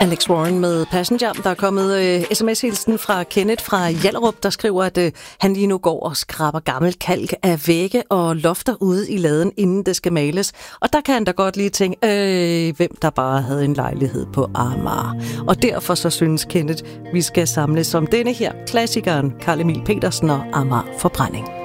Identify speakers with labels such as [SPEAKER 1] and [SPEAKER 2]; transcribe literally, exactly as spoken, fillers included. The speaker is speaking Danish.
[SPEAKER 1] Alex Warren med Passenger. Der er kommet øh, sms-hilsen fra Kenneth fra Hjallerup, der skriver, at øh, han lige nu går og skraber gammel kalk af vægge og lofter ude i laden, inden det skal males. Og der kan han da godt lige tænke, øh, hvem der bare havde en lejlighed på Amager. Og derfor så synes Kenneth, vi skal samles om denne her klassikeren, Carl Emil Petersen og Amager Forbrænding.